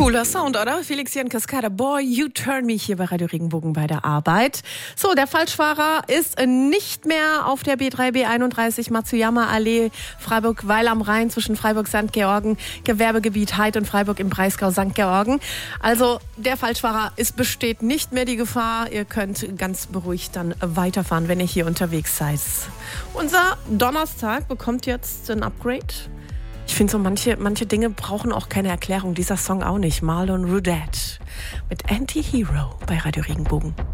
Cooler Sound, oder? Felix Jan Cascada, Boy, You Turn Me hier bei Radio Regenbogen bei der Arbeit. So, der Falschfahrer ist nicht mehr auf der B3, B31 Matsuyama-Allee, Freiburg-Weil am Rhein zwischen Freiburg-St. Georgen, Gewerbegebiet Heid und Freiburg im Breisgau St. Georgen. Also, der Falschfahrer, es besteht nicht mehr die Gefahr. Ihr könnt ganz beruhigt dann weiterfahren, wenn ihr hier unterwegs seid. Unser Donnerstag bekommt jetzt ein Upgrade. Ich finde so, manche Dinge brauchen auch keine Erklärung. Dieser Song auch nicht. Marlon Rudet mit Anti-Hero bei Radio Regenbogen.